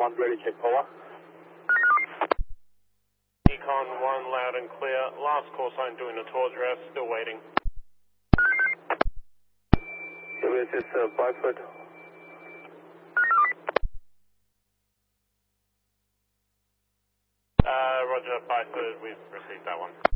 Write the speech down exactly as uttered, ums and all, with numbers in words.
one, ready, check power. Econ one, loud and clear. Last call sign doing a tour address, still waiting. Here is uh, five foot. Uh, roger, five foot, we've received that one.